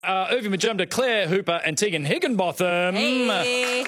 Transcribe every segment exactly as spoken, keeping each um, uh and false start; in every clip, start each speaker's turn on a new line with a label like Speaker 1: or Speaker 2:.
Speaker 1: Uh, Urvi Majumdar, Claire Hooper and Tegan Higginbotham.
Speaker 2: Hey.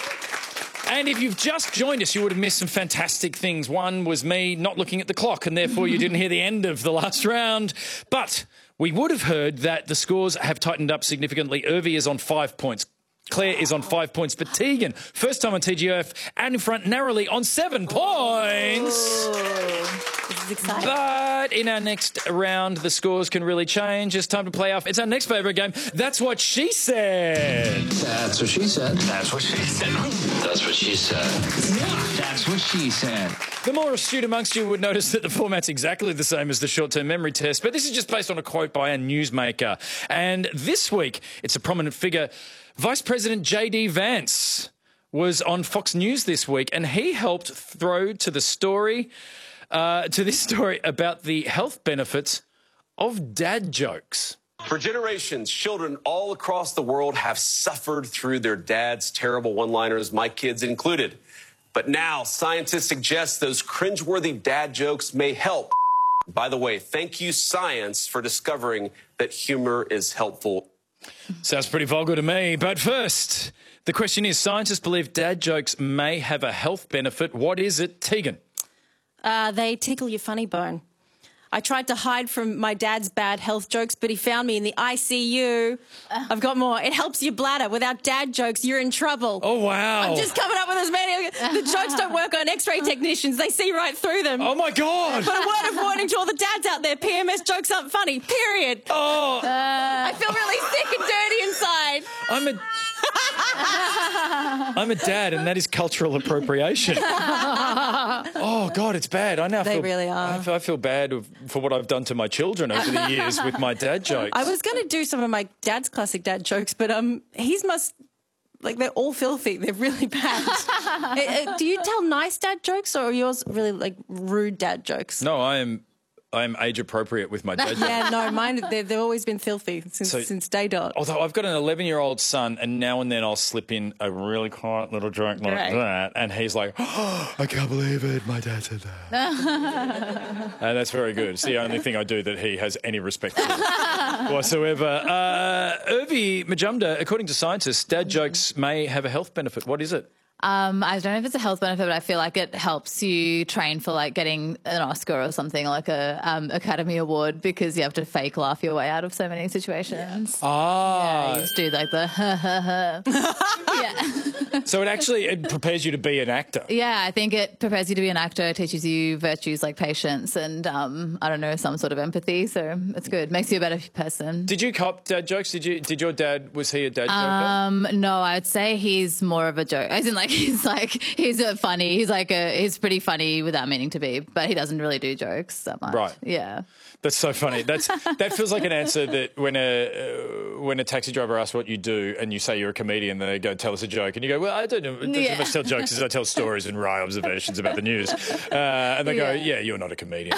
Speaker 1: And if you've just joined us, you would have missed some fantastic things. One was me not looking at the clock, and therefore you didn't hear the end of the last round. But we would have heard that the scores have tightened up significantly. Urvi is on five points. Claire is on five points. But Tegan, first time on T G O F, and in front narrowly on seven points.
Speaker 2: Ooh, this is exciting.
Speaker 1: But in our next round, the scores can really change. It's time to play off. It's our next favourite game. That's What She Said.
Speaker 3: That's what she said.
Speaker 4: That's what she said.
Speaker 3: That's what she said.
Speaker 4: That's what she said.
Speaker 1: The more astute amongst you would notice that the format's exactly the same as the short-term memory test, but this is just based on a quote by a newsmaker. And this week, it's a prominent figure. Vice President J D Vance was on Fox News this week, and he helped throw to the story, uh, to this story about the health benefits of dad jokes.
Speaker 5: For generations, children all across the world have suffered through their dad's terrible one-liners, my kids included. But now scientists suggest those cringeworthy dad jokes may help. By the way, thank you, science, for discovering that humor is helpful.
Speaker 1: Sounds pretty vulgar to me. But first, the question is, scientists believe dad jokes may have a health benefit. What is it, Tegan?
Speaker 2: Uh, they tickle your funny bone. I tried to hide from my dad's bad health jokes, but he found me in the I C U. I've got more. It helps your bladder. Without dad jokes, you're in trouble.
Speaker 1: Oh, wow.
Speaker 2: I'm just coming up with as many. The jokes don't work on X-ray technicians. They see right through them.
Speaker 1: Oh, my God.
Speaker 2: But a word of warning to all the dads out there, P M S jokes aren't funny, period.
Speaker 1: Oh.
Speaker 2: Uh, I feel really sick and dirty inside.
Speaker 1: I'm a... I'm a dad, and that is cultural appropriation. Oh, God, it's bad. I now
Speaker 2: They
Speaker 1: feel,
Speaker 2: really are.
Speaker 1: I feel, I feel bad for what I've done to my children over the years with my dad jokes.
Speaker 2: I was going to do some of my dad's classic dad jokes, but um, he's must... Like, they're all filthy. They're really bad. uh, uh, do you tell nice dad jokes, or are yours really, like, rude dad jokes?
Speaker 1: No, I am... I am age appropriate with my dad jokes.
Speaker 2: Yeah, no, mine, they've, they've always been filthy since,
Speaker 1: So-
Speaker 2: since day dot.
Speaker 1: Although I've got an eleven-year-old son, and now and then I'll slip in a really quiet little joke like
Speaker 2: Right.
Speaker 1: that, and he's like, oh, I can't believe it, my dad said that. And that's very good. It's the only thing I do that he has any respect for whatsoever. Uh, Urvi Majumdar, according to scientists, dad jokes may have a health benefit. What is it?
Speaker 6: Um, I don't know if it's a health benefit, but I feel like it helps you train for like getting an Oscar or something, like a um, Academy Award, because you have to fake laugh your way out of so many situations.
Speaker 1: Ah.
Speaker 6: Yeah, you just do like the ha ha ha. Yeah.
Speaker 1: So it actually it prepares you to be an actor.
Speaker 6: Yeah, I think it prepares you to be an actor, teaches you virtues like patience and, um, I don't know, some sort of empathy. So it's good. Makes you a better person.
Speaker 1: Did you cop dad jokes? Did you? Did your dad, was he a dad joker?
Speaker 6: Um, no, I'd say he's more of a joke. As in, like, he's like, he's a funny, he's like a, he's pretty funny without meaning to be, but he doesn't really do jokes that much.
Speaker 1: Right.
Speaker 6: Yeah.
Speaker 1: That's so funny. That's that feels like an answer that when a uh, when a taxi driver asks what you do and you say you're a comedian, then they go tell us a joke and you go, well, I don't know, I don't
Speaker 6: Yeah.
Speaker 1: so much tell jokes as I tell stories and wry observations about the news, uh, and they go, yeah, you're not a comedian.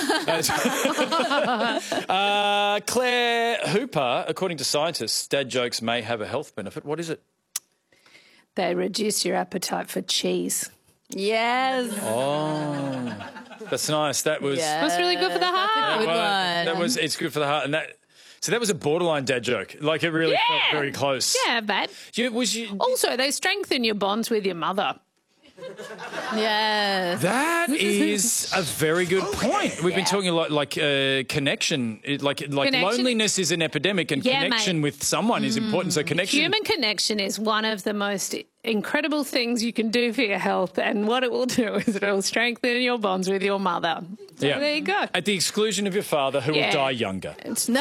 Speaker 1: uh, Claire Hooper, according to scientists, dad jokes may have a health benefit. What is it?
Speaker 7: They reduce your appetite for cheese.
Speaker 2: Yes.
Speaker 1: Oh, that's nice. That was
Speaker 6: Yeah.
Speaker 7: That's really good for the heart.
Speaker 6: Good
Speaker 1: well,
Speaker 6: one.
Speaker 1: that was it's good for the heart, and that. So that was a borderline dad joke. Like it really felt
Speaker 7: Yeah.
Speaker 1: very close.
Speaker 7: Yeah, bad.
Speaker 1: You, was you,
Speaker 7: Also, they strengthen your bonds with your mother.
Speaker 6: Yes.
Speaker 1: That is a very good point. We've been talking a lot like uh, connection, it- like like
Speaker 7: Connection-
Speaker 1: loneliness is an epidemic, and
Speaker 7: Yeah,
Speaker 1: connection
Speaker 7: mate.
Speaker 1: with someone is important. So connection.
Speaker 7: Human connection is one of the most incredible things you can do for your health, and what it will do is it will strengthen your bonds with your mother. So
Speaker 1: Yeah.
Speaker 7: there you go.
Speaker 1: At the exclusion of your father, who will
Speaker 7: Yeah.
Speaker 1: die younger.
Speaker 7: It's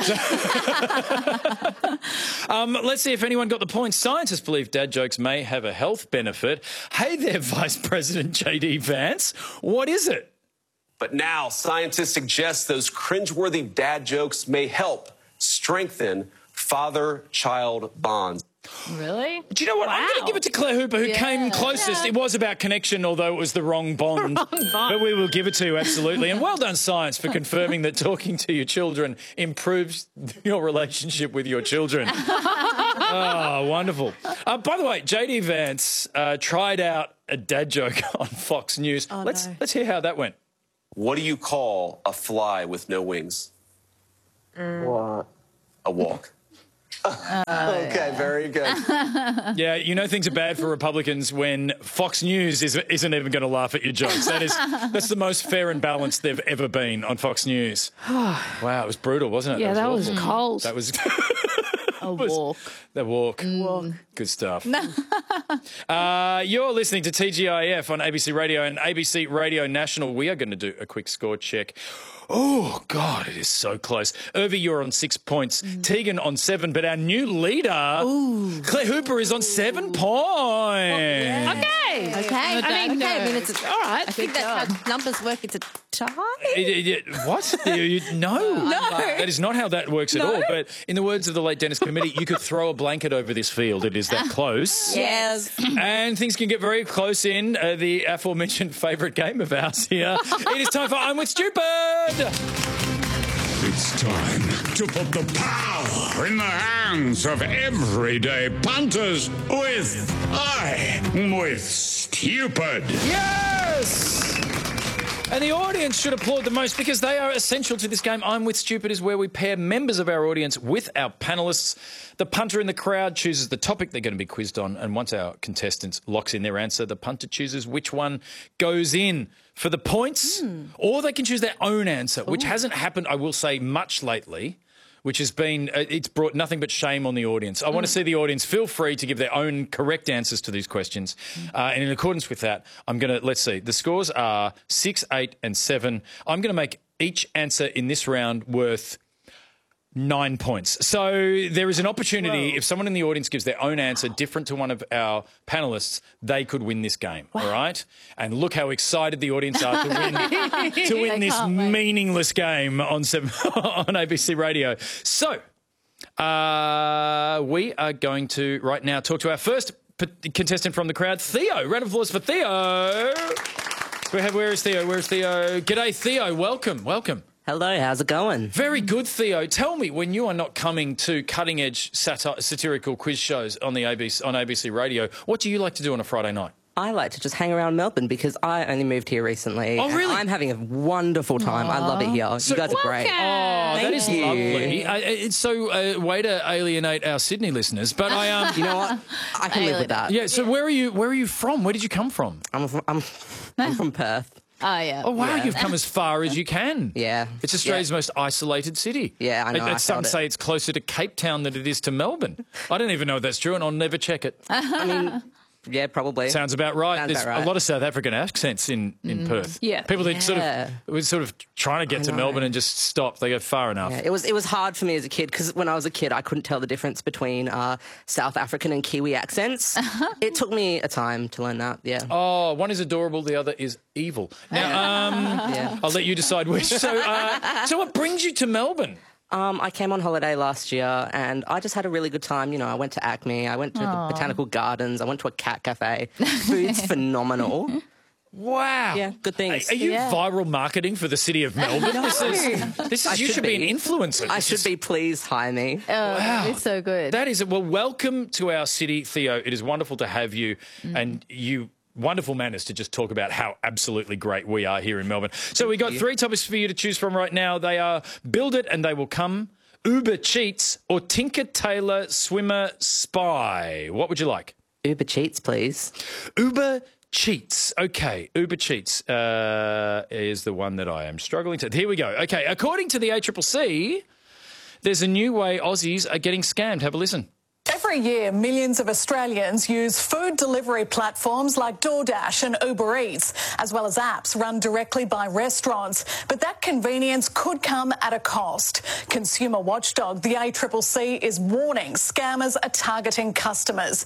Speaker 1: Um, let's see if anyone got the point. Scientists believe dad jokes may have a health benefit. Hey there, Vice President J D Vance. What is it?
Speaker 5: But now scientists suggest those cringeworthy dad jokes may help strengthen father-child bonds.
Speaker 6: Really?
Speaker 1: Do you know what? I'm going to
Speaker 7: Wow.
Speaker 1: give it to Claire Hooper, who
Speaker 6: Yeah.
Speaker 1: came closest. It was about connection, although it was the wrong bond.
Speaker 7: bond.
Speaker 1: But we will give it to you, absolutely. And well done, science, for confirming that talking to your children improves your relationship with your children. Oh, wonderful. Uh, by the way, J D Vance uh, tried out a dad joke on Fox News.
Speaker 2: Oh,
Speaker 1: let's
Speaker 2: no.
Speaker 1: let's hear how that went.
Speaker 5: What do you call a fly with no wings?
Speaker 3: What?
Speaker 5: A walk.
Speaker 8: Okay, very good.
Speaker 1: Yeah, you know things are bad for Republicans when Fox News is, isn't even going to laugh at your jokes. That is, that's the most fair and balanced they've ever been on Fox News. Wow, it was brutal, wasn't it?
Speaker 7: Yeah, that was,
Speaker 1: awful.
Speaker 7: cold.
Speaker 1: That was...
Speaker 6: A walk.
Speaker 1: The walk. Walk. Good stuff. uh, you're listening to T G I F on A B C Radio and A B C Radio National. We are going to do a quick score check. Oh, God, it is so close. Irvi, you're on six points. Mm. Tegan on seven, but our new leader, Ooh. Claire Hooper, is on seven points. Oh, yeah.
Speaker 7: Okay.
Speaker 2: Okay. I mean, okay. I mean, it's a, all right. I think that's
Speaker 6: job.
Speaker 2: how numbers work. It's a tie.
Speaker 1: It, it, it, what? You, you, no.
Speaker 2: No.
Speaker 1: That is not how that works
Speaker 2: no.
Speaker 1: at all. But in the words of the late Dennis Committee, you could throw a blanket over this field. It is that close.
Speaker 2: Yes.
Speaker 1: And things can get very close in uh, the aforementioned favourite game of ours here. It is time for I'm With Stupid.
Speaker 9: It's time to put the power in the hands of everyday punters with I'm With Stupid.
Speaker 1: Yes! And the audience should applaud the most because they are essential to this game. I'm With Stupid is where we pair members of our audience with our panellists. The punter in the crowd chooses the topic they're going to be quizzed on, and once our contestants locks in their answer, the punter chooses which one goes in for the points, mm. or they can choose their own answer, which Ooh. hasn't happened, I will say, much lately, which has been, uh, it's brought nothing but shame on the audience. I mm. want to see the audience feel free to give their own correct answers to these questions. Mm. Uh, and in accordance with that, I'm going to, let's see, the scores are six, eight and seven. I'm going to make each answer in this round worth nine points. So there is an opportunity, Whoa. if someone in the audience gives their own answer different to one of our panellists, they could win this game, wow. all right? And look how excited the audience are to win, to win this meaningless game on, seven, on A B C Radio. So uh, we are going to right now talk to our first contestant from the crowd, Theo. Round of applause for Theo. We have, where is Theo? Where is Theo? G'day, Theo. Welcome. Welcome.
Speaker 10: Hello, how's it going?
Speaker 1: Very good, Theo. Tell me, when you are not coming to cutting-edge sati- satirical quiz shows on the A B C on A B C Radio, what do you like to do on a Friday night?
Speaker 10: I like to just hang around Melbourne because I only moved here recently.
Speaker 1: Oh, really?
Speaker 10: I'm having a wonderful time. Aww. I love it here.
Speaker 1: So,
Speaker 10: you guys are great.
Speaker 1: Oh, Thank that is
Speaker 10: you.
Speaker 1: lovely. Uh, it's so uh, way to alienate our Sydney listeners, but I um,
Speaker 10: you know what? I can live with that.
Speaker 1: Yeah. So where are you? Where are you from? Where did you come from?
Speaker 10: I'm from, I'm, I'm from Perth.
Speaker 6: Oh, yeah.
Speaker 1: Oh, wow,
Speaker 10: yeah.
Speaker 1: you've come as far as you can.
Speaker 10: Yeah.
Speaker 1: It's Australia's
Speaker 10: yeah.
Speaker 1: most isolated city.
Speaker 10: Yeah, I know.
Speaker 1: It,
Speaker 10: I
Speaker 1: some say
Speaker 10: it.
Speaker 1: it's closer to Cape Town than it is to Melbourne. I don't even know if that's true, and I'll never check it.
Speaker 10: I mean, yeah, probably.
Speaker 1: Sounds about right.
Speaker 10: Sounds
Speaker 1: There's
Speaker 10: about right.
Speaker 1: a lot of South African accents in, in
Speaker 7: Mm.
Speaker 1: Perth.
Speaker 7: Yeah.
Speaker 1: People that
Speaker 10: yeah.
Speaker 1: sort of were sort of trying to get to Melbourne and just stop. They go far enough.
Speaker 10: Yeah, it was it was hard for me as a kid because when I was a kid, I couldn't tell the difference between uh, South African and Kiwi accents. It took me a time to learn that. Yeah.
Speaker 1: Oh, one is adorable, the other is evil. Now, um,
Speaker 10: yeah.
Speaker 1: I'll let you decide which. So, uh, so what brings you to Melbourne?
Speaker 10: Um, I came on holiday last year and I just had a really good time. You know, I went to Acme, I went to
Speaker 6: Aww.
Speaker 10: the Botanical Gardens, I went to a cat cafe. Food's phenomenal.
Speaker 1: Wow.
Speaker 10: Yeah, good things.
Speaker 1: Are, are you
Speaker 6: Yeah.
Speaker 1: viral marketing for the city of Melbourne?
Speaker 10: No.
Speaker 1: This is, this is
Speaker 10: I
Speaker 1: you
Speaker 10: should
Speaker 1: should be.
Speaker 10: be.
Speaker 1: an influencer.
Speaker 10: I
Speaker 1: This
Speaker 10: should
Speaker 1: is-
Speaker 10: be. Please hire me.
Speaker 6: Oh,
Speaker 1: Wow.
Speaker 6: it's so good.
Speaker 1: That is it. Well, welcome to our city, Theo. It is wonderful to have you and you. Wonderful manners to just talk about how absolutely great we are here in Melbourne. So we got three topics for you to choose from right now. They are Build It and They Will Come, Uber Cheats, or Tinker Tailor Swimmer Spy. What would you like?
Speaker 10: Uber Cheats, please.
Speaker 1: Uber Cheats. Okay, Uber Cheats uh, is the one that I am struggling to. Here we go. Okay, according to the A C C C, there's a new way Aussies are getting scammed. Have a listen.
Speaker 11: Every year, millions of Australians use food delivery platforms like DoorDash and Uber Eats, as well as apps run directly by restaurants. But that convenience could come at a cost. Consumer watchdog, the A C C C, is warning scammers are targeting customers.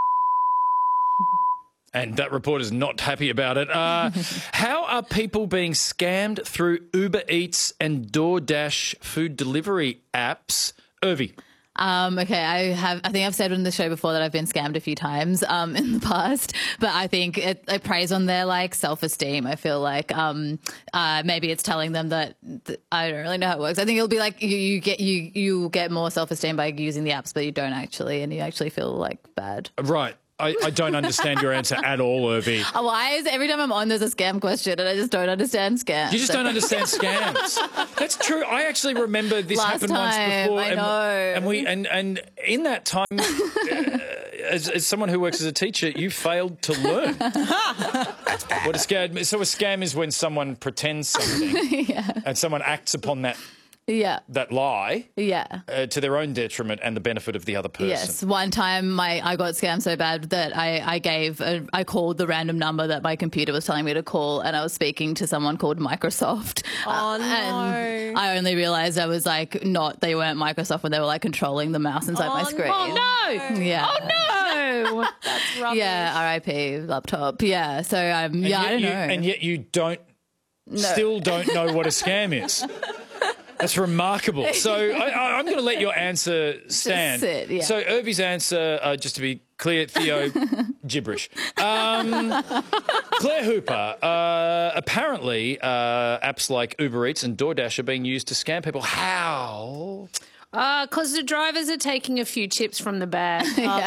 Speaker 1: And that reporter's not happy about it. Uh, how are people being scammed through Uber Eats and DoorDash food delivery apps? Irvi.
Speaker 6: Um, okay, I have. I think I've said on the show before that I've been scammed a few times um, in the past, but I think it, it preys on their like self-esteem. I feel like um, uh, maybe it's telling them that th- I don't really know how it works. I think it'll be like you, you get you you get more self-esteem by using the apps, but you don't actually, and you actually feel like bad.
Speaker 1: Right. I, I don't understand your answer at all, Irby.
Speaker 6: Why is every time I'm on there's a scam question and I just don't understand scams?
Speaker 1: You just don't understand scams. That's true. I actually remember this
Speaker 6: Last
Speaker 1: happened once
Speaker 6: time,
Speaker 1: before.
Speaker 6: I
Speaker 1: and,
Speaker 6: know.
Speaker 1: and we and and in that time, uh, as, as someone who works as a teacher, you failed to learn. What a scam! So a scam is when someone pretends something
Speaker 6: yeah.
Speaker 1: and someone acts upon that
Speaker 6: Yeah.
Speaker 1: that lie
Speaker 6: Yeah.
Speaker 1: uh, to their own detriment and the benefit of the other person.
Speaker 6: Yes. One time my I got scammed so bad that I, I gave, a, I called the random number that my computer was telling me to call and I was speaking to someone called Microsoft.
Speaker 2: Oh, no.
Speaker 6: And I only realised I was like, not, they weren't Microsoft when they were like controlling the mouse inside my
Speaker 2: Oh,
Speaker 6: screen.
Speaker 7: Oh, no.
Speaker 6: Yeah.
Speaker 7: Oh, no.
Speaker 2: That's rubbish.
Speaker 6: Yeah, R I P laptop. Yeah, so um,
Speaker 1: And
Speaker 6: yeah,
Speaker 1: yet
Speaker 6: I don't
Speaker 1: you,
Speaker 6: know.
Speaker 1: And yet you don't, still don't know what a scam is. That's remarkable. So I, I, I'm going to let your answer stand.
Speaker 6: sit, yeah.
Speaker 1: So Irby's answer, uh, just to be clear, Theo, gibberish. Um, Claire Hooper, uh, apparently uh, apps like Uber Eats and DoorDash are being used to scam people. How?
Speaker 7: Because the drivers are taking a few chips from the bag.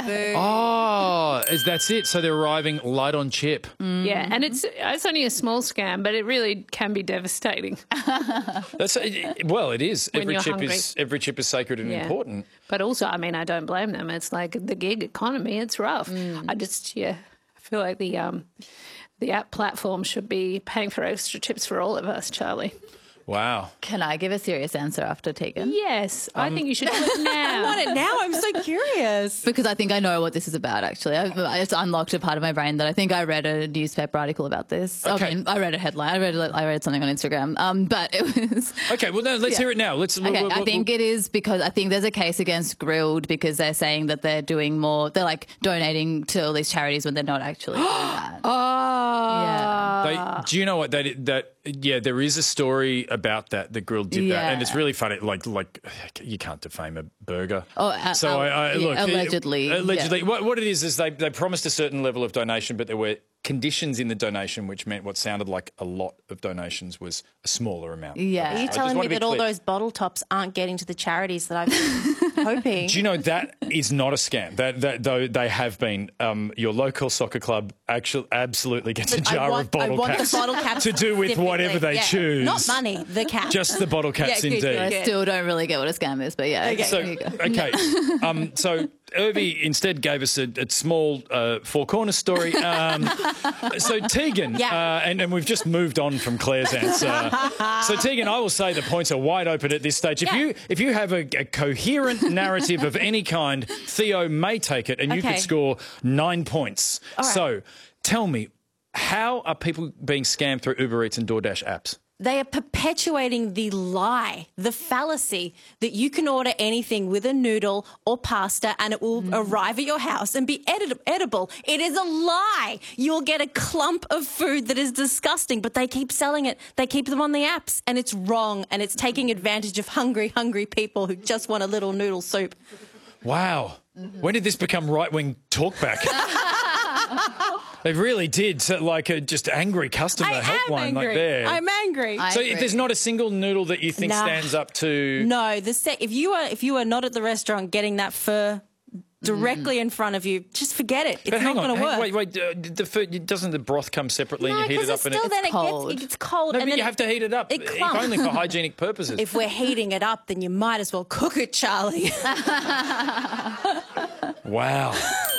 Speaker 1: Oh, is that's it? So they're arriving light on chip.
Speaker 7: Yeah, and it's it's only a small scam, but it really can be devastating.
Speaker 1: That's well, it is.
Speaker 7: When
Speaker 1: every
Speaker 7: you're
Speaker 1: chip
Speaker 7: hungry.
Speaker 1: is every chip is sacred and
Speaker 7: Yeah.
Speaker 1: important.
Speaker 7: But also, I mean, I don't blame them. It's like the gig economy. It's rough. I just, yeah, I feel like the um, the app platform should be paying for extra chips for all of us, Charlie.
Speaker 1: Wow.
Speaker 6: Can I give a serious answer after Tegan?
Speaker 7: Yes, I think you should do it
Speaker 2: I
Speaker 7: now.
Speaker 2: want it now. I'm so curious.
Speaker 6: Because I think I know what this is about, actually. I, it's unlocked a part of my brain that I think I read a newspaper article about this.
Speaker 1: Okay.
Speaker 6: I mean, I read a headline. I read I read something on Instagram. Um, but it was...
Speaker 1: Okay, well, no, let's
Speaker 6: Yeah.
Speaker 1: hear it now. Let's.
Speaker 6: Okay,
Speaker 1: we'll-
Speaker 6: I
Speaker 1: we'll-
Speaker 6: think it is because I think there's a case against Grilled because they're saying that they're doing more, they're like donating to all these charities when they're not actually doing that.
Speaker 7: Oh,
Speaker 6: Yeah.
Speaker 1: They, do you know what that that yeah there is a story about that the Grilled did that
Speaker 6: Yeah.
Speaker 1: and it's really funny like like you can't defame a burger.
Speaker 6: Oh, uh,
Speaker 1: so
Speaker 6: uh,
Speaker 1: I, I
Speaker 6: yeah,
Speaker 1: look
Speaker 6: allegedly,
Speaker 1: allegedly
Speaker 6: yeah.
Speaker 1: what what it is is they they promised a certain level of donation but there were conditions in the donation which meant what sounded like a lot of donations was a smaller amount.
Speaker 6: Yeah.
Speaker 2: Are
Speaker 6: I
Speaker 2: you
Speaker 6: just
Speaker 2: telling
Speaker 1: wanna
Speaker 2: me
Speaker 1: be
Speaker 2: that all
Speaker 1: clear.
Speaker 2: those bottle tops aren't getting to the charities that I've been hoping?
Speaker 1: Do you know that is not a scam? That, that though they have been. Um, your local soccer club actually absolutely gets a
Speaker 2: I
Speaker 1: jar
Speaker 2: want,
Speaker 1: of bottle
Speaker 2: I want
Speaker 1: caps
Speaker 2: the bottle caps
Speaker 1: to do with whatever they
Speaker 2: yeah.
Speaker 1: choose.
Speaker 2: Not money, the cap.
Speaker 1: Just the bottle caps,
Speaker 2: Yeah, good,
Speaker 1: indeed.
Speaker 6: I still don't really get what a scam is, but yeah.
Speaker 2: Okay.
Speaker 1: So,
Speaker 6: there you go.
Speaker 1: okay. um, so Irby instead gave us a, a small uh, Four Corners story. Um, so Tegan,
Speaker 2: Yeah.
Speaker 1: uh, and, and we've just moved on from Claire's answer. So Tegan, I will say the points are wide open at this stage. If
Speaker 2: Yeah.
Speaker 1: you if you have a, a coherent narrative of any kind, Theo may take it, and you
Speaker 2: Okay.
Speaker 1: could score nine points.
Speaker 2: All right.
Speaker 1: So tell me, how are people being scammed through Uber Eats and DoorDash apps?
Speaker 2: They are perpetuating the lie, the fallacy that you can order anything with a noodle or pasta and it will arrive at your house and be edit- edible. It is a lie. You'll get a clump of food that is disgusting, but they keep selling it. They keep them on the apps and it's wrong and it's taking advantage of hungry, hungry people who just want a little noodle soup.
Speaker 1: Wow. When did this become right-wing talkback? They really did. So like a just angry customer
Speaker 2: I am
Speaker 1: helpline
Speaker 2: angry.
Speaker 1: like there.
Speaker 2: I'm angry.
Speaker 6: I
Speaker 1: so
Speaker 6: agree.
Speaker 1: there's not a single noodle that you think
Speaker 2: Nah.
Speaker 1: stands up to...
Speaker 2: No, the se- if you are if you are not at the restaurant getting that pho directly in front of you, just forget it. It's
Speaker 1: But hang
Speaker 2: not
Speaker 1: on,
Speaker 2: going to
Speaker 1: hang,
Speaker 2: work.
Speaker 1: wait, wait. Uh, the food, doesn't the broth come separately
Speaker 2: No,
Speaker 1: and you heat
Speaker 2: because
Speaker 1: it
Speaker 2: it's
Speaker 1: up?
Speaker 2: still
Speaker 1: and
Speaker 2: then
Speaker 1: it,
Speaker 2: it
Speaker 6: cold.
Speaker 2: gets, it gets cold.
Speaker 1: no,
Speaker 2: and
Speaker 1: but
Speaker 2: then
Speaker 1: you have to heat it up,
Speaker 2: it
Speaker 1: if
Speaker 2: clumps.
Speaker 1: only for hygienic purposes.
Speaker 2: If we're heating it up, then you might as well cook it, Charlie.
Speaker 1: Wow.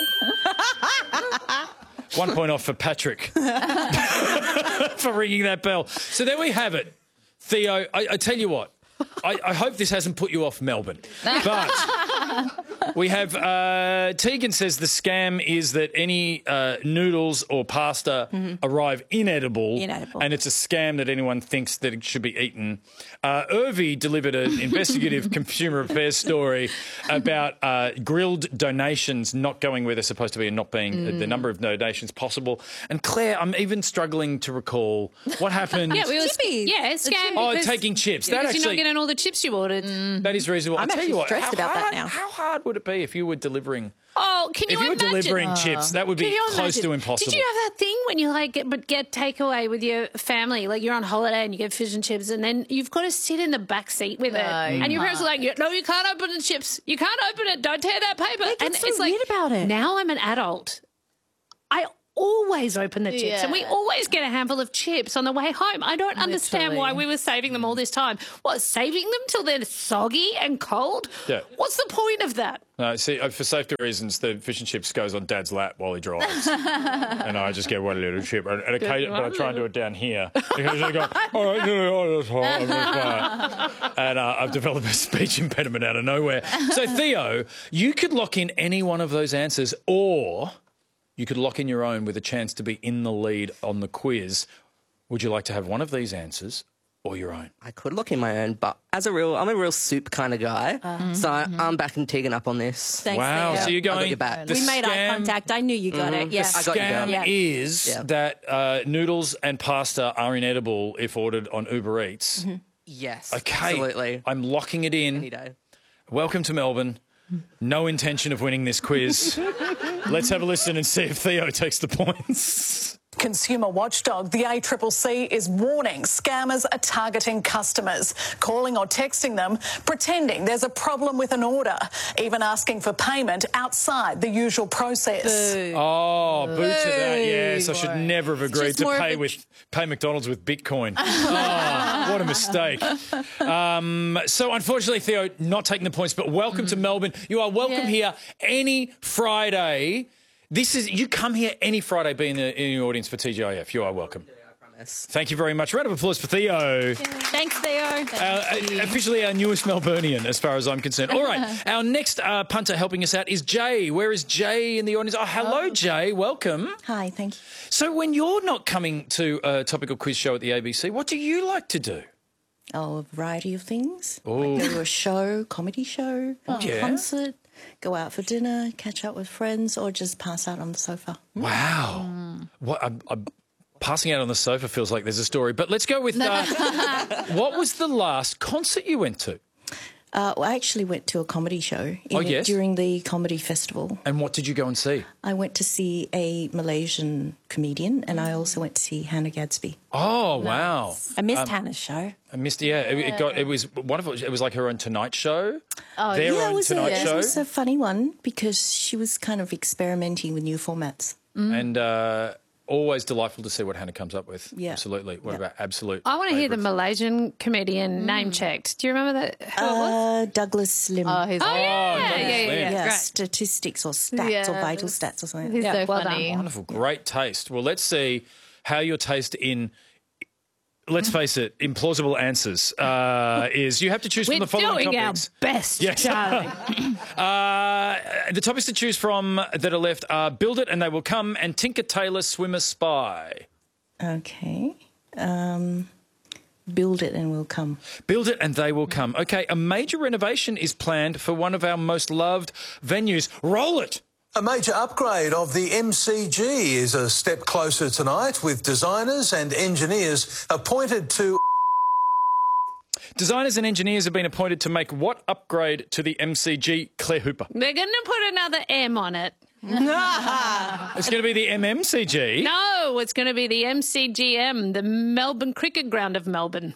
Speaker 1: One point off for Patrick for ringing that bell. So there we have it. Theo, I, I tell you what, I, I hope this hasn't put you off Melbourne. But we have, uh, Tegan says the scam is that any uh, noodles or pasta arrive inedible,
Speaker 2: Inedible.
Speaker 1: and it's a scam that anyone thinks that it should be eaten. Uh, Irvy delivered an investigative consumer affairs story about uh, grilled donations not going where they're supposed to be and not being the number of donations possible. And Claire, I'm even struggling to recall what happened.
Speaker 7: Yeah, we were,
Speaker 2: Chippies.
Speaker 7: yeah, scam.
Speaker 1: Oh,
Speaker 7: because-
Speaker 1: taking chips. That
Speaker 7: because you're
Speaker 1: actually-
Speaker 7: not getting all the chips you ordered.
Speaker 1: That is reasonable.
Speaker 2: I'm
Speaker 1: I'll tell
Speaker 2: actually
Speaker 1: you what,
Speaker 2: stressed
Speaker 1: how
Speaker 2: about that
Speaker 1: hard-
Speaker 2: now.
Speaker 1: How hard would it be if you were delivering?
Speaker 7: Oh, can you
Speaker 1: If you were
Speaker 7: imagine?
Speaker 1: delivering chips, that would
Speaker 7: Can
Speaker 1: be
Speaker 7: you
Speaker 1: close
Speaker 7: imagine?
Speaker 1: to impossible.
Speaker 7: Did you have that thing when you like get, but get takeaway with your family, like you're on holiday and you get fish and chips, and then you've got to sit in the back seat with it,
Speaker 6: you
Speaker 7: and your parents are like, "No, you can't open the chips. You can't open it. Don't tear that paper."
Speaker 2: They get
Speaker 7: and
Speaker 2: so
Speaker 7: it's like,
Speaker 2: weird about it.
Speaker 7: Now I'm an adult. always open the chips
Speaker 6: Yeah.
Speaker 7: and we always get a handful of chips on the way home. I don't understand why we were saving them all this time. What, saving them till they're soggy and cold?
Speaker 1: Yeah.
Speaker 7: What's the point of that?
Speaker 1: No, see, uh, for safety reasons, the fish and chips goes on Dad's lap while he drives, and I just get one little chip. And, and occasionally, but I try and do it down here because I go, all right, oh, that's hot, that's hot. And uh, I've developed a speech impediment out of nowhere. So Theo, you could lock in any one of those answers, or you could lock in your own with a chance to be in the lead on the quiz. Would you like to have one of these answers or your own?
Speaker 10: I could look in my own, but as a real, I'm a real soup kind of guy,
Speaker 2: Uh,
Speaker 10: so
Speaker 2: mhm.
Speaker 10: I'm backing Tegan up on this.
Speaker 2: Thanks,
Speaker 1: Wow,
Speaker 2: Theo.
Speaker 1: so you're
Speaker 10: I got
Speaker 1: going...
Speaker 10: your back.
Speaker 1: the
Speaker 2: We made eye
Speaker 1: scam-
Speaker 2: contact. I knew you got it. Yeah.
Speaker 10: I got you,
Speaker 1: Scam
Speaker 10: girl.
Speaker 2: Yeah.
Speaker 1: is
Speaker 10: Yeah.
Speaker 1: that uh, noodles and pasta are inedible if ordered on Uber Eats.
Speaker 10: Yes,
Speaker 1: Okay,
Speaker 10: absolutely.
Speaker 1: I'm locking it in.
Speaker 10: Any day.
Speaker 1: Welcome to Melbourne. No intention of winning this quiz. Let's have a listen and see if Theo takes the points.
Speaker 11: Consumer watchdog, the A C C C, is warning scammers are targeting customers, calling or texting them, pretending there's a problem with an order, even asking for payment outside the usual process.
Speaker 1: Oh, boo to that. Yes, I should
Speaker 2: Boy.
Speaker 1: never have agreed
Speaker 2: just
Speaker 1: to
Speaker 2: more of
Speaker 1: pay
Speaker 2: a-
Speaker 1: with pay McDonald's with Bitcoin. Oh, what a mistake. Um, so unfortunately, Theo, not taking the points, but welcome to Melbourne. You are welcome
Speaker 2: Yeah.
Speaker 1: here any Friday. This is you come here any Friday, be in the, in the audience for T G I F. You are welcome. Thank you very much. Round of applause for Theo.
Speaker 2: Thanks, Theo.
Speaker 1: Uh, officially our newest Melburnian, as far as I'm concerned. All right, our next uh, punter helping us out is Jay. Where is Jay in the audience? Oh, hello, Jay. Welcome.
Speaker 8: Hi, thank you.
Speaker 1: So when you're not coming to a topical quiz show at the A B C, what do you like to do?
Speaker 8: Oh, a variety of things.
Speaker 1: Oh.
Speaker 8: Like go to a show, comedy show,
Speaker 1: Oh,
Speaker 8: a
Speaker 1: yeah.
Speaker 8: concert, go out for dinner, catch up with friends, or just pass out on the sofa.
Speaker 1: Wow. What I'm, I'm passing out on the sofa feels like there's a story. But let's go with uh, what was the last concert you went to?
Speaker 8: Uh, well, I actually went to a comedy show in
Speaker 1: Oh, yes?
Speaker 8: during the comedy festival.
Speaker 1: And what did you go and see?
Speaker 8: I went to see a Malaysian comedian, and I also went to see Hannah Gadsby.
Speaker 1: Oh, wow.
Speaker 2: I missed
Speaker 1: Um,
Speaker 2: Hannah's show.
Speaker 1: I missed, yeah, it, it got, it was one of it, it was like her own Tonight Show.
Speaker 2: Oh,
Speaker 1: Their
Speaker 8: yeah,
Speaker 1: own
Speaker 8: it was,
Speaker 1: Tonight
Speaker 8: a,
Speaker 1: Show.
Speaker 8: it was a funny one because she was kind of experimenting with new formats.
Speaker 1: And uh, always delightful to see what Hannah comes up with.
Speaker 8: Yeah.
Speaker 1: Absolutely. What about absolute?
Speaker 7: I want to hear the
Speaker 1: favourites?
Speaker 7: Malaysian comedian name checked. Do you remember that? Who it was?
Speaker 8: Uh, Douglas Slim.
Speaker 6: Oh, he's
Speaker 7: Oh, yeah.
Speaker 1: Douglas
Speaker 7: yeah, yeah,
Speaker 1: Slim.
Speaker 7: yeah,
Speaker 8: yeah,
Speaker 7: Great.
Speaker 8: statistics or stats or
Speaker 6: Yeah,
Speaker 8: vital
Speaker 6: that's-
Speaker 8: stats or something.
Speaker 6: He's
Speaker 7: Yeah,
Speaker 6: so
Speaker 7: well done.
Speaker 6: funny.
Speaker 1: Wonderful. Great taste. Well, let's see how your taste in, let's face it, implausible answers uh, is. You have to choose
Speaker 7: We're
Speaker 1: from the following
Speaker 7: doing our
Speaker 1: topics.
Speaker 7: best,
Speaker 1: Yes.
Speaker 7: Charlie.
Speaker 1: Uh, the topics to choose from that are left are Build It and They Will Come and Tinker Tailor Swimmer Spy.
Speaker 8: Okay. Um, build it and we'll come.
Speaker 1: Build it and they will come. Okay, a major renovation is planned for one of our most loved venues. Roll it!
Speaker 12: A major upgrade of the M C G is a step closer tonight, with designers and engineers appointed to...
Speaker 1: Designers and engineers have been appointed to make what upgrade to the M C G? Claire Hooper.
Speaker 7: They're going to put another M on it.
Speaker 1: It's going to be the M M C G.
Speaker 7: No, it's going to be the M C G M, the Melbourne Cricket Ground of Melbourne.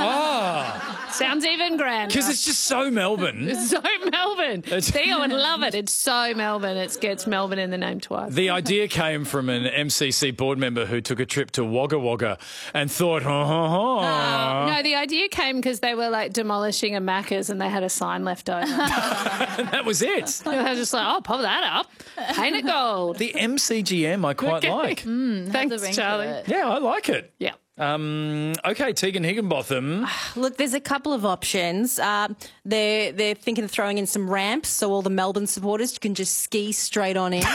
Speaker 1: Ah,
Speaker 7: Sounds even grander.
Speaker 1: because it's just so Melbourne.
Speaker 7: It's so Melbourne.
Speaker 1: It's-
Speaker 7: Theo would love it. It's so Melbourne. It gets Melbourne in the name twice.
Speaker 1: The idea came from an M C C board member who took a trip to Wagga Wagga and thought, ha ha ha.
Speaker 7: No, the idea came because they were like demolishing a Macca's and they had a sign left over.
Speaker 1: And that was it.
Speaker 7: They were just like, oh, pop that up. Paint it gold.
Speaker 1: The M C G M I quite
Speaker 7: Okay.
Speaker 1: like.
Speaker 6: Has a
Speaker 7: Thanks,
Speaker 6: ring to
Speaker 7: Charlie.
Speaker 6: it.
Speaker 1: Yeah, I like it.
Speaker 7: Yeah.
Speaker 1: Um, okay, Tegan Higginbotham.
Speaker 2: Look, there's a couple of options. Uh, they're they're thinking of throwing in some ramps so all the Melbourne supporters can just ski straight on in.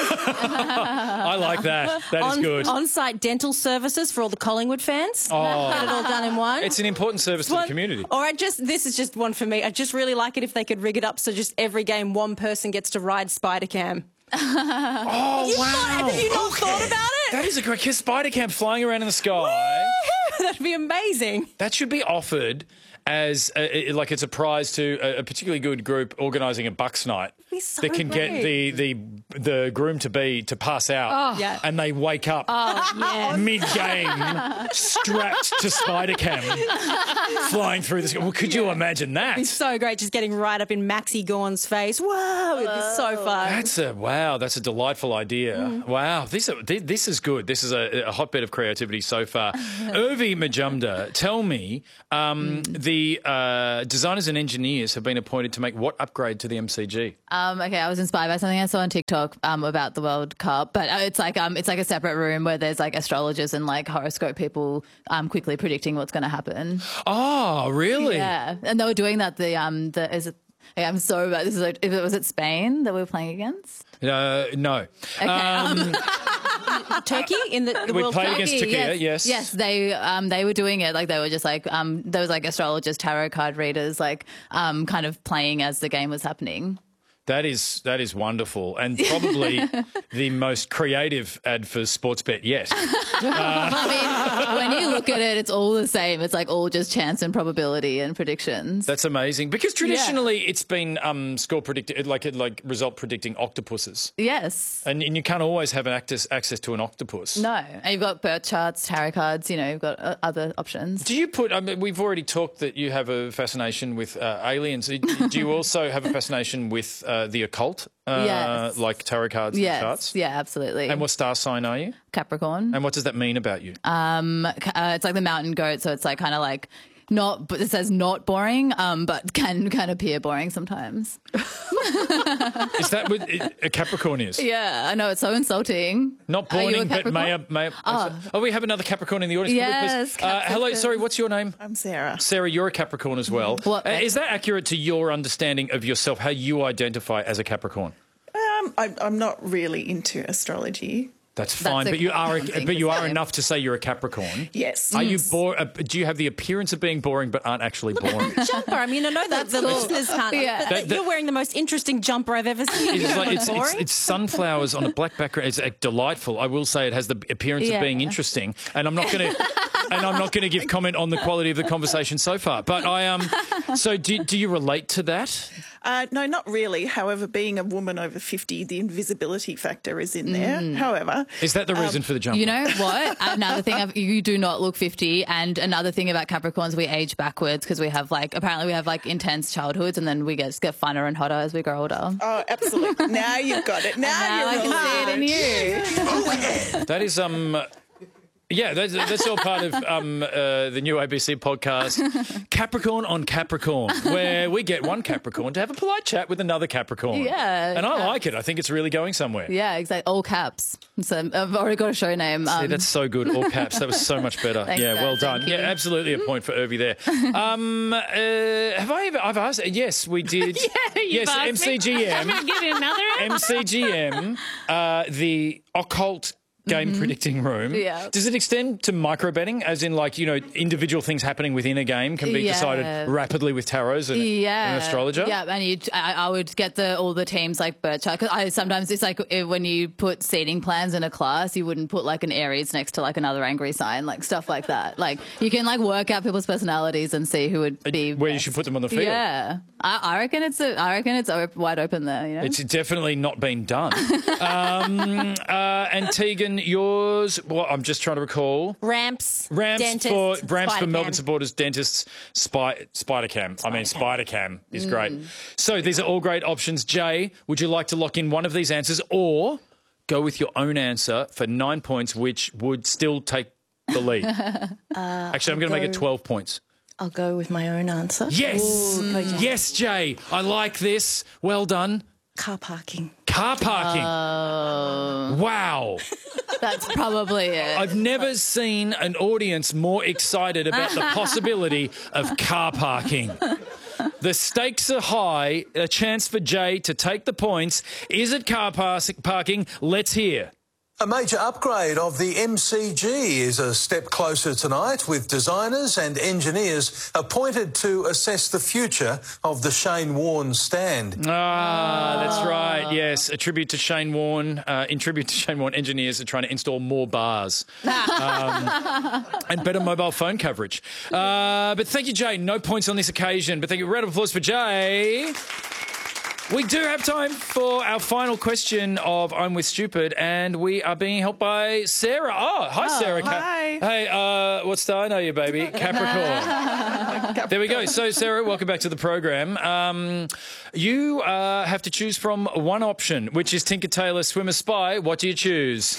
Speaker 1: I like that. That is
Speaker 2: on,
Speaker 1: good.
Speaker 2: On-site dental services for all the Collingwood fans.
Speaker 1: Oh.
Speaker 2: Get it all done in one.
Speaker 1: It's an important service to the community.
Speaker 2: Or I just this is just one for me. I just really like it if they could rig it up so just every game one person gets to ride Spider-Cam.
Speaker 1: Oh,
Speaker 2: You've
Speaker 1: wow.
Speaker 2: not- have you not thought about it?
Speaker 1: That is a great kiss. Spider Cam flying around in the sky.
Speaker 2: That'd be amazing.
Speaker 1: That should be offered as a, like it's a prize to a, a particularly good group organising a Bucks night
Speaker 2: so
Speaker 1: that can
Speaker 2: great.
Speaker 1: get the the the groom to be to pass out,
Speaker 2: Oh. Yeah.
Speaker 1: and they wake up
Speaker 2: Oh, yes.
Speaker 1: mid game strapped to Spider Cam, flying through the sky. Well, could you imagine that?
Speaker 2: It'd be so great just getting right up in Maxie Gorn's face. Whoa, it'd be so fun.
Speaker 1: That's a wow. That's a delightful idea.
Speaker 2: Mm.
Speaker 1: Wow, this this is good. This is a, a hotbed of creativity so far. Urvi Majumdar, tell me, um,
Speaker 2: Mm.
Speaker 1: the uh, designers and engineers have been appointed to make what upgrade to the M C G?
Speaker 6: Um, okay, I was inspired by something I saw on TikTok um, about the World Cup, but uh, it's like um, it's like a separate room where there's like astrologers and like horoscope people um, quickly predicting what's going to happen.
Speaker 1: Oh, really?
Speaker 6: Yeah, and they were doing that. The um, the is it? Yeah, I'm sorry about this. Is it, if it was it Spain that we were playing against?
Speaker 1: Uh, no.
Speaker 6: Okay.
Speaker 1: Um,
Speaker 2: Turkey in the, the
Speaker 1: We
Speaker 2: World
Speaker 1: played
Speaker 2: Cup?
Speaker 1: against Turkey,
Speaker 6: yes,
Speaker 1: yes.
Speaker 6: yes, they um they were doing it like they were just like um there was like astrologers, tarot card readers, like um kind of playing as the game was happening.
Speaker 1: That is that is wonderful, and probably the most creative ad for Sportsbet yet.
Speaker 6: I mean, when you look at it, it's all the same. It's like all just chance and probability and predictions.
Speaker 1: That's amazing because traditionally it's been um, score predicted, like like result predicting octopuses,
Speaker 6: Yes.
Speaker 1: and, and you can't always have an access access to an octopus.
Speaker 6: No. And you've got birth charts, tarot cards. You know, you've got uh, other options.
Speaker 1: Do you put? I mean, we've already talked that you have a fascination with uh, aliens. Do you also have a fascination with uh, the occult, uh,
Speaker 6: Yes.
Speaker 1: like tarot cards
Speaker 6: Yes.
Speaker 1: and charts?
Speaker 6: Yeah, absolutely.
Speaker 1: And what star sign are you?
Speaker 6: Capricorn.
Speaker 1: And what does that mean about you?
Speaker 6: Um, ca- uh, it's like the mountain goat, so it's like kind of like not. But it says not boring, um, but can can appear boring sometimes.
Speaker 1: Is that what a Capricorn is?
Speaker 6: Yeah, I know it's so insulting.
Speaker 1: Not
Speaker 6: Are you a
Speaker 1: boring, but may
Speaker 6: Capricorn?
Speaker 1: may.
Speaker 6: Oh.
Speaker 1: Oh, we have another Capricorn in the audience.
Speaker 6: Yes,
Speaker 1: Please. Uh, hello,
Speaker 6: Capricorn.
Speaker 1: sorry, what's your name?
Speaker 13: I'm Sarah.
Speaker 1: Sarah, you're a Capricorn as well.
Speaker 6: What
Speaker 1: Uh,
Speaker 6: makes-
Speaker 1: is that accurate to your understanding of yourself, how you identify as a Capricorn?
Speaker 13: Um, I, I'm not really into astrology.
Speaker 1: That's fine,
Speaker 6: a
Speaker 1: but you are,
Speaker 13: common thing
Speaker 1: but you
Speaker 13: to
Speaker 1: are
Speaker 13: say.
Speaker 1: enough to say you're a Capricorn.
Speaker 13: Yes.
Speaker 1: Are you bore? Uh, do you have the appearance of being boring, but aren't actually boring?
Speaker 2: Jumper. I mean, I know that the
Speaker 6: cool.
Speaker 2: listeners can't.
Speaker 6: Yeah.
Speaker 2: But
Speaker 1: That- that-
Speaker 2: you're wearing the most interesting jumper I've ever seen.
Speaker 1: It's, like, it's, it's,
Speaker 2: Boring?
Speaker 1: it's sunflowers on a black background. It's uh, delightful. I will say it has the appearance
Speaker 6: Yeah.
Speaker 1: of being interesting, and I'm not going to, and I'm not going to give comment on the quality of the conversation so far. But I um, so do do you relate to that?
Speaker 13: Uh, no, not really. However, being a woman over fifty, the invisibility factor is in there. However,
Speaker 1: Is that the reason for the jumper?
Speaker 6: You know what? Another thing, of, you do not look fifty. And another thing about Capricorns, we age backwards because we have like, apparently we have like intense childhoods and then we get, just get funner and hotter as we grow older.
Speaker 13: oh, absolutely. Now you've got it. Now,
Speaker 6: Now I
Speaker 13: you're
Speaker 6: can see it in you.
Speaker 1: That is um. Yeah, that's, that's all part of um, uh, the new A B C podcast, Capricorn on Capricorn, where we get one Capricorn to have a polite chat with another Capricorn.
Speaker 6: Yeah,
Speaker 1: And I
Speaker 6: yeah.
Speaker 1: like it. I think it's really going somewhere.
Speaker 6: Yeah, exactly. All caps. So I've already got a show name.
Speaker 1: Yeah,
Speaker 6: Um,
Speaker 1: that's so good. All caps. That was so much better.
Speaker 6: Thanks,
Speaker 1: yeah,
Speaker 6: Dad.
Speaker 1: well done.
Speaker 6: Thank
Speaker 1: Yeah,
Speaker 6: you.
Speaker 1: absolutely a point for Irvy there. Um, uh, have I ever? I've asked. Yes, we did.
Speaker 7: Yeah, you've
Speaker 1: yes,
Speaker 7: asked
Speaker 1: M C G
Speaker 7: me.
Speaker 1: M.
Speaker 7: I'm going to give you another
Speaker 1: M C G M, uh, the occult game predicting room.
Speaker 6: Yeah.
Speaker 1: Does it extend to micro betting, as in like, you know, individual things happening within a game can be
Speaker 6: Yeah.
Speaker 1: decided rapidly with tarots and,
Speaker 6: yeah,
Speaker 1: and an astrologer?
Speaker 6: Yeah, and you, I, I would get the all the teams like birth chart. Because I sometimes it's like eh, when you put seating plans in a class, you wouldn't put like an Aries next to like another angry sign, like stuff like that. Like you can like work out people's personalities and see who would be
Speaker 1: Where you
Speaker 6: best.
Speaker 1: should put them on the field.
Speaker 6: Yeah, I, I reckon it's a, I reckon it's op- wide open there. You know,
Speaker 1: It's definitely not been done. um, uh, and Tegan, yours, well, I'm just trying to recall.
Speaker 2: Ramps,
Speaker 1: Ramps
Speaker 2: dentists,
Speaker 1: for ramps for
Speaker 2: Spider
Speaker 1: Melbourne
Speaker 2: Cam.
Speaker 1: supporters, dentists, spy, Spider Cam. I mean, Spider Cam is great. So these are all great options. Jay, would you like to lock in one of these answers or go with your own answer for nine points, which would still take the lead? Actually, I'm going to make it
Speaker 8: go-
Speaker 1: twelve points.
Speaker 8: I'll go with my own answer.
Speaker 1: Yes,
Speaker 8: Ooh, go Jay.
Speaker 1: yes, Jay. I like this. Well done.
Speaker 8: Car parking.
Speaker 1: Car parking. Wow.
Speaker 6: that's probably it.
Speaker 1: I've never seen an audience more excited about the possibility of car parking. The stakes are high. A chance for Jay to take the points. Is it car pas- parking? Let's hear.
Speaker 12: A major upgrade of the M C G is a step closer tonight, with designers and engineers appointed to assess the future of the Shane Warne stand.
Speaker 1: Ah, that's right, yes. A tribute to Shane Warne. Uh, in tribute to Shane Warne, engineers are trying to install more bars um, and better mobile phone coverage. Uh, but thank you, Jay. No points on this occasion, but thank you. Round of applause for Jay. We do have time for our final question of I'm With Stupid, and we are being helped by Sarah. Oh, hi,
Speaker 13: Oh,
Speaker 1: Sarah.
Speaker 13: hi.
Speaker 1: Hey, uh, what star are you, baby? Capricorn. There we go. So, Sarah, welcome back to the program. Um, you uh, have to choose from one option, which is Tinker Tailor Swimmer Spy. What do you choose?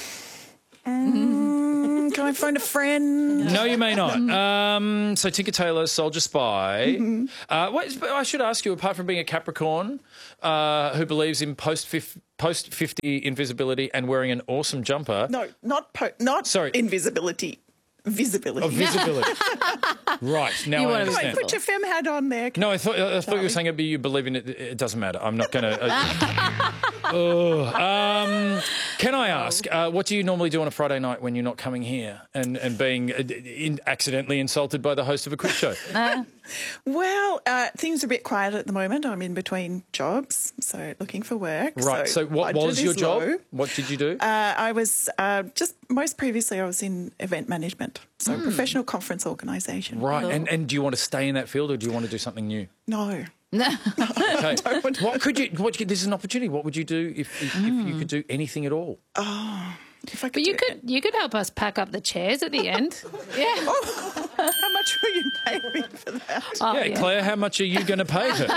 Speaker 13: Mm, can I find a friend?
Speaker 1: No, you may not. Um, so, Tinker Tailor, Soldier Spy.
Speaker 13: Mm-hmm.
Speaker 1: Uh, what, I should ask you, apart from being a Capricorn uh, who believes in post post fifty invisibility and wearing an awesome jumper.
Speaker 13: No, not po- not
Speaker 1: Sorry.
Speaker 13: invisibility. Visibility.
Speaker 1: Of visibility. Right, now
Speaker 13: You
Speaker 1: I
Speaker 13: wanna
Speaker 1: understand.
Speaker 13: Put your femme hat on there.
Speaker 1: No, I thought I thought you were saying it, but you believe in it. It doesn't matter. I'm not going to. Uh, oh, um, can I ask, uh, what do you normally do on a Friday night when you're not coming here and and being uh, in, accidentally insulted by the host of a quiz show?
Speaker 13: Well, uh, things are a bit quiet at the moment. I'm in between jobs, so looking for work.
Speaker 1: Right. So, what
Speaker 13: budget
Speaker 1: was your
Speaker 13: is
Speaker 1: job?
Speaker 13: low.
Speaker 1: What did you do?
Speaker 13: Uh, I was uh, just most previously I was in event management, so professional conference organisation.
Speaker 1: Right. And and do you want to stay in that field, or do you want to do something new?
Speaker 13: No.
Speaker 1: Okay. What could you? What this is an opportunity. What would you do if if, if you could do anything at all?
Speaker 13: Oh, if I could.
Speaker 7: But you
Speaker 13: do
Speaker 7: could you could help us pack up the chairs at the end. Yeah.
Speaker 13: Oh, how much will you pay me for that?
Speaker 7: Oh,
Speaker 1: yeah,
Speaker 7: yeah.
Speaker 1: Claire, how much are you going to pay her?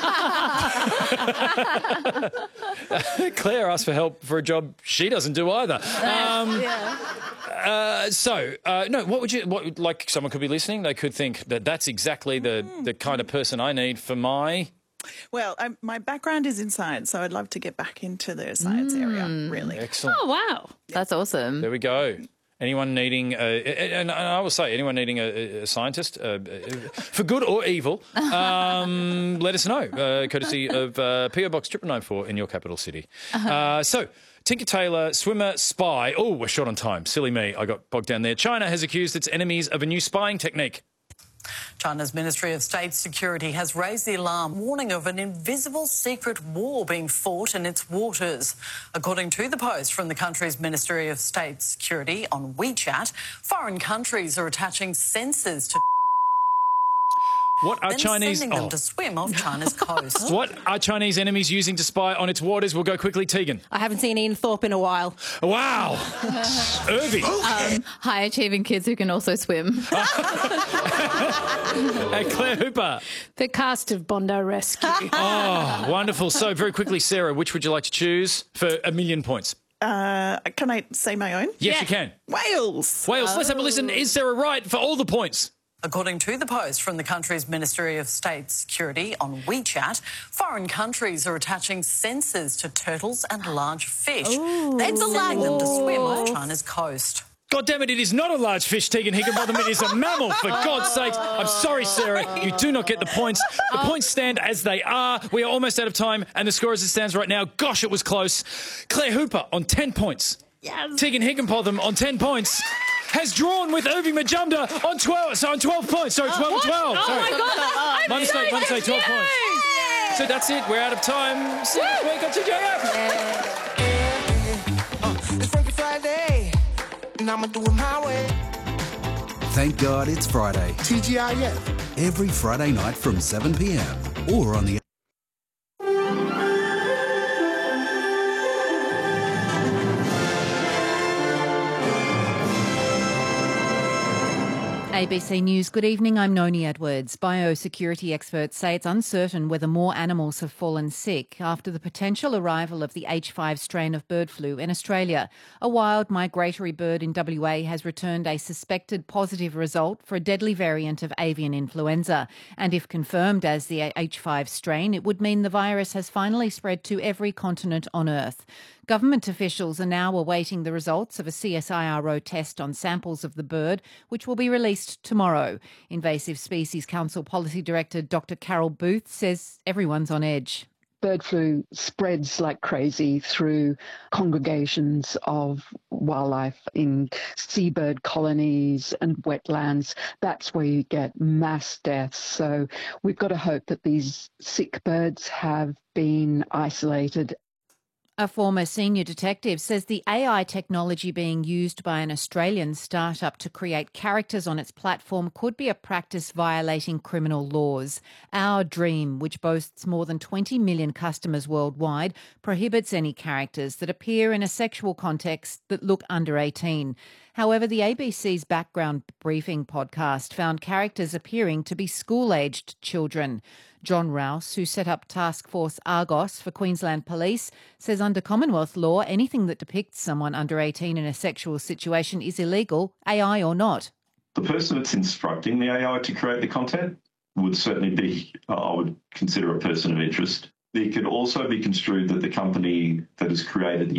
Speaker 1: Claire asked for help for a job she doesn't do either. Um,
Speaker 2: Yeah.
Speaker 1: uh, so, uh, no, what would you, what, like someone could be listening, they could think that that's exactly the, the kind of person I need for my...
Speaker 13: Well, I, my background is in science, so I'd love to get back into the science area, really.
Speaker 1: Excellent.
Speaker 7: Oh wow.
Speaker 6: That's awesome.
Speaker 1: There we go. Anyone needing, a, and I will say, anyone needing a, a scientist, uh, for good or evil, um, let us know, uh, courtesy of uh, P O Box triple nine four in your capital city. Uh, so, Tinker Tailor, Swimmer, Spy. Oh, we're short on time. Silly me, I got bogged down there. China has accused its enemies of a new spying technique.
Speaker 14: China's Ministry of State Security has raised the alarm, warning of an invisible secret war being fought in its waters. According to the Post from the country's Ministry of State Security on WeChat, foreign countries are attaching sensors to
Speaker 1: What are
Speaker 14: then
Speaker 1: Chinese...
Speaker 14: sending them
Speaker 1: oh.
Speaker 14: to swim off China's coast.
Speaker 1: What are Chinese enemies using to spy on its waters? We'll go quickly, Tegan.
Speaker 2: I haven't seen Ian Thorpe in a while.
Speaker 1: Wow. Irvy.
Speaker 6: Um, high achieving kids who can also swim.
Speaker 1: Hey, Claire Hooper.
Speaker 7: The cast of Bondi Rescue.
Speaker 1: Oh, wonderful. So, very quickly, Sarah, which would you like to choose for a million points?
Speaker 13: Uh, can I say my own?
Speaker 1: Yes, you can.
Speaker 13: Wales.
Speaker 1: Wales, let's have a listen. Is Sarah right for all the points?
Speaker 14: According to the Post from the country's Ministry of State Security on WeChat, foreign countries are attaching sensors to turtles and large fish, then sending them to swim off China's coast.
Speaker 1: God damn it, it is not a large fish, Tegan Higginbotham. It is a mammal, for God's sake. I'm sorry, Sarah. You do not get the points. The points stand as they are. We are almost out of time, and the score as it stands right now, gosh, it was close. Claire Hooper on ten points.
Speaker 7: Yes.
Speaker 1: Tegan Higginbotham on ten points. Has drawn with Irving Majumdar on twelve, so on twelve points. Sorry, twelve and twelve.
Speaker 7: Oh
Speaker 1: Sorry.
Speaker 7: my God.
Speaker 1: My mistake, my mistake, twelve points. So that's it. We're out of time. See you next week on T J F.
Speaker 15: It's Frankie Friday, and I'ma do it my way.
Speaker 16: Thank God it's Friday.
Speaker 15: T G I F.
Speaker 16: Every Friday night from seven p m or on the
Speaker 17: A B C News, good evening, I'm Noni Edwards. Biosecurity experts say it's uncertain whether more animals have fallen sick after the potential arrival of the H five strain of bird flu in Australia. A wild migratory bird in W A has returned a suspected positive result for a deadly variant of avian influenza. And if confirmed as the H five strain, it would mean the virus has finally spread to every continent on Earth. Government officials are now awaiting the results of a C S I R O test on samples of the bird, which will be released tomorrow. Invasive Species Council Policy Director Doctor Carol Booth says everyone's on edge.
Speaker 18: bird flu spreads like crazy through congregations of wildlife in seabird colonies and wetlands. That's where you get mass deaths. So we've got to hope that these sick birds have been isolated.
Speaker 17: A former senior detective says the A I technology being used by an Australian startup to create characters on its platform could be a practice violating criminal laws. Our Dream, which boasts more than twenty million customers worldwide, prohibits any characters that appear in a sexual context that look under eighteen. However, the A B C's Background Briefing podcast found characters appearing to be school-aged children. John Rouse, who set up Task Force Argos for Queensland Police, says under Commonwealth law, anything that depicts someone under eighteen in a sexual situation is illegal, A I or not.
Speaker 19: The person that's instructing the A I to create the content would certainly be, I would consider, a person of interest. It could also be construed that the company that has created the